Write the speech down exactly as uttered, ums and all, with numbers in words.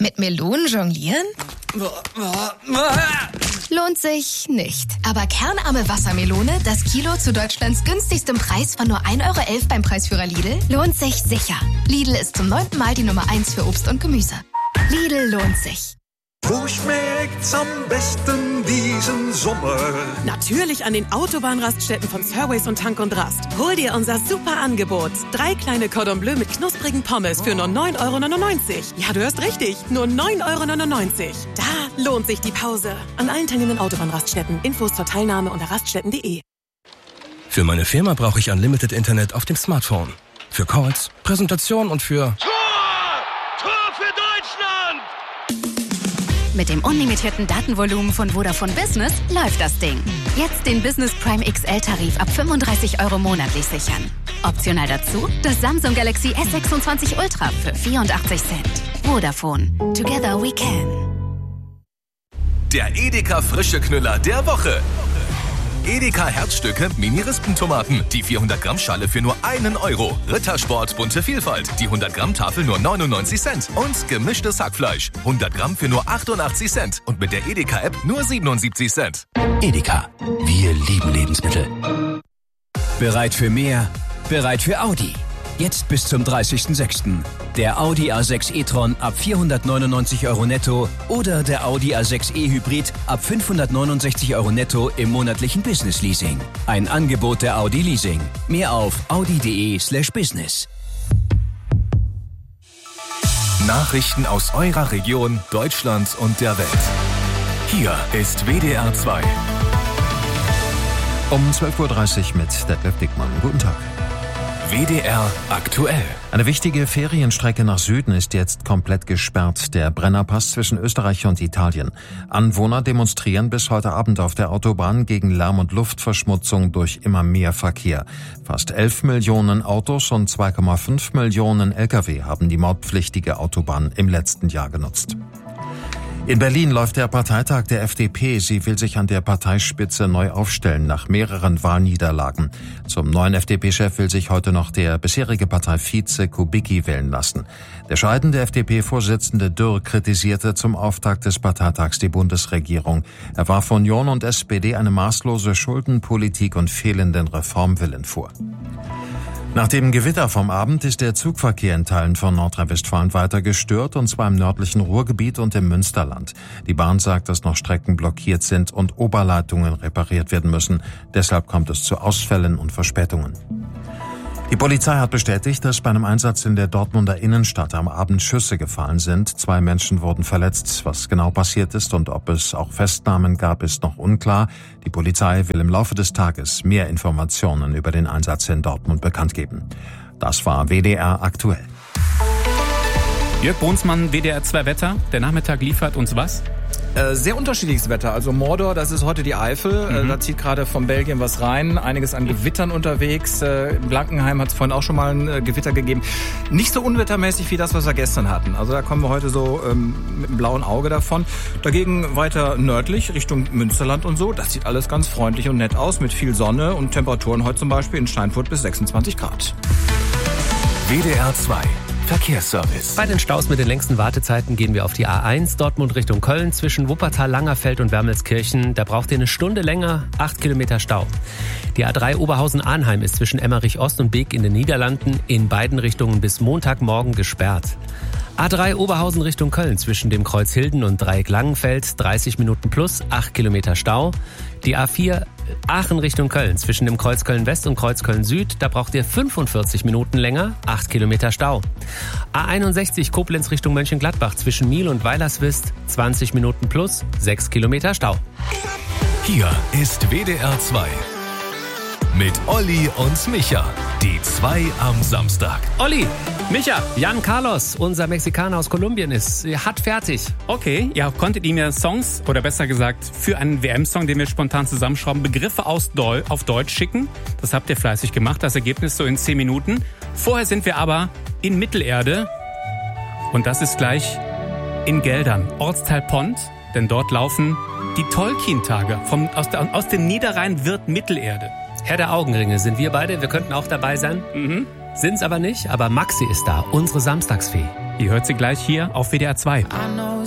Mit Melonen jonglieren? Lohnt sich nicht. Aber kernarme Wassermelone, das Kilo zu Deutschlands günstigstem Preis von nur ein Euro elf beim Preisführer Lidl, lohnt sich sicher. Lidl ist zum neunten Mal die Nummer eins für Obst und Gemüse. Lidl lohnt sich. Wo schmeckt's am besten diesen Sommer? Natürlich an den Autobahnraststätten von Surways und Tank und Rast. Hol dir unser super Angebot. Drei kleine Cordon Bleu mit knusprigen Pommes für nur neun Euro neunundneunzig. Ja, du hörst richtig. Nur neun Euro neunundneunzig. Da lohnt sich die Pause. An allen teilnehmenden Autobahnraststätten. Infos zur Teilnahme unter raststätten punkt de. Für meine Firma brauche ich Unlimited Internet auf dem Smartphone. Für Calls, Präsentation und für... Mit dem unlimitierten Datenvolumen von Vodafone Business läuft das Ding. Jetzt den Business Prime X L-Tarif ab fünfunddreißig Euro monatlich sichern. Optional dazu das Samsung Galaxy S sechsundzwanzig Ultra für vierundachtzig Cent. Vodafone. Together we can. Der Edeka frische Knüller der Woche. Edeka Herzstücke Mini-Rispentomaten. Die vierhundert Gramm Schale für nur einen Euro. Rittersport bunte Vielfalt. Die hundert Gramm Tafel nur neunundneunzig Cent. Und gemischtes Hackfleisch. hundert Gramm für nur achtundachtzig Cent. Und mit der Edeka-App nur siebenundsiebzig Cent. Edeka. Wir lieben Lebensmittel. Bereit für mehr? Bereit für Audi. Jetzt bis zum dreißigsten sechsten Der Audi A sechs e-tron ab vierhundertneunundneunzig Euro netto oder der Audi A sechs e-Hybrid ab fünfhundertneunundsechzig Euro netto im monatlichen Business Leasing. Ein Angebot der Audi Leasing. Mehr auf audi.de slash business. Nachrichten aus eurer Region, Deutschland und der Welt. Hier ist W D R zwei. Um zwölf Uhr dreißig mit Detlef Dickmann. Guten Tag. W D R aktuell. Eine wichtige Ferienstrecke nach Süden ist jetzt komplett gesperrt. Der Brennerpass zwischen Österreich und Italien. Anwohner demonstrieren bis heute Abend auf der Autobahn gegen Lärm- und Luftverschmutzung durch immer mehr Verkehr. Fast elf Millionen Autos und zwei Komma fünf Millionen L K W haben die mautpflichtige Autobahn im letzten Jahr genutzt. In Berlin läuft der Parteitag der F D P. Sie will sich an der Parteispitze neu aufstellen nach mehreren Wahlniederlagen. Zum neuen F D P-Chef will sich heute noch der bisherige Parteivize Kubicki wählen lassen. Der scheidende F D P-Vorsitzende Dürr kritisierte zum Auftakt des Parteitags die Bundesregierung. Er warf Union und S P D eine maßlose Schuldenpolitik und fehlenden Reformwillen vor. Nach dem Gewitter vom Abend ist der Zugverkehr in Teilen von Nordrhein-Westfalen weiter gestört, und zwar im nördlichen Ruhrgebiet und im Münsterland. Die Bahn sagt, dass noch Strecken blockiert sind und Oberleitungen repariert werden müssen. Deshalb kommt es zu Ausfällen und Verspätungen. Die Polizei hat bestätigt, dass bei einem Einsatz in der Dortmunder Innenstadt am Abend Schüsse gefallen sind. Zwei Menschen wurden verletzt. Was genau passiert ist und ob es auch Festnahmen gab, ist noch unklar. Die Polizei will im Laufe des Tages mehr Informationen über den Einsatz in Dortmund bekannt geben. Das war W D R aktuell. Jörg Brunsmann, W D R zwei Wetter. Der Nachmittag liefert uns was? Äh, sehr unterschiedliches Wetter. Also Mordor, das ist heute die Eifel. Mhm. Äh, da zieht gerade von Belgien was rein. Einiges an Gewittern unterwegs. Äh, in Blankenheim hat es vorhin auch schon mal ein äh, Gewitter gegeben. Nicht so unwettermäßig wie das, was wir gestern hatten. Also da kommen wir heute so ähm, mit einem blauen Auge davon. Dagegen weiter nördlich, Richtung Münsterland und so. Das sieht alles ganz freundlich und nett aus mit viel Sonne und Temperaturen heute zum Beispiel in Steinfurt bis sechsundzwanzig Grad. W D R zwei. Verkehrsservice. Bei den Staus mit den längsten Wartezeiten gehen wir auf die A eins Dortmund Richtung Köln zwischen Wuppertal, Langerfeld und Wermelskirchen. Da braucht ihr eine Stunde länger, acht Kilometer Stau. Die A drei Oberhausen-Arnheim ist zwischen Emmerich Ost und Beek in den Niederlanden in beiden Richtungen bis Montagmorgen gesperrt. A drei Oberhausen Richtung Köln zwischen dem Kreuz Hilden und Dreieck Langenfeld, dreißig Minuten plus, acht Kilometer Stau. Die A vier Aachen Richtung Köln zwischen dem Kreuz Köln West und Kreuz Köln Süd, da braucht ihr fünfundvierzig Minuten länger, acht Kilometer Stau. A einundsechzig Koblenz Richtung Mönchengladbach zwischen Miel und Weilerswist, zwanzig Minuten plus, sechs Kilometer Stau. Hier ist W D R zwei. Mit Olli und Micha. Die zwei am Samstag. Olli, Micha, Jan Carlos, unser Mexikaner aus Kolumbien, ist hat fertig. Okay, ihr konntet ihm ja Songs, oder besser gesagt, für einen W M-Song, den wir spontan zusammenschrauben, Begriffe aus Deu- auf Deutsch schicken. Das habt ihr fleißig gemacht. Das Ergebnis so in zehn Minuten. Vorher sind wir aber in Mittelerde. Und das ist gleich in Geldern, Ortsteil Pont. Denn dort laufen die Tolkien-Tage vom, aus, der, aus dem Niederrhein-Wirt Mittelerde. Herr der Augenringe sind wir beide. Wir könnten auch dabei sein. Mhm. Sind's aber nicht. Aber Maxi ist da, unsere Samstagsfee. Ihr hört sie gleich hier auf W D R zwei. I know